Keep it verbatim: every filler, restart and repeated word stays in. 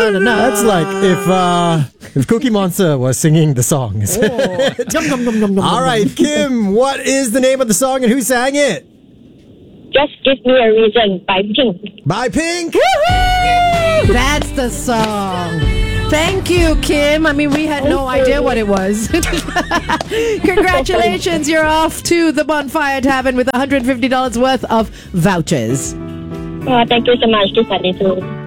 na, na, na. That's like if uh, if Cookie Monster was singing the song. Oh. Yum, yum, yum, yum, yum, All yum, right, yum. Kim, what is the name of the song and who sang it? Just Give Me a Reason by Pink. By Pink. That's the song. Thank you, Kim. I mean, we had no idea what it was. Congratulations. You're off to the Bonfire Tavern with one hundred fifty dollars worth of vouchers. Oh, thank you so much. This is